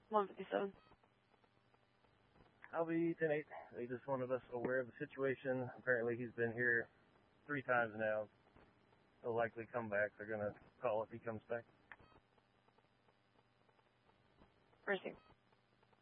157. I'll be 10-8. They just wanted us aware of the situation. Apparently he's been here 3 times now. He'll likely come back. They're going to call if he comes back. Received.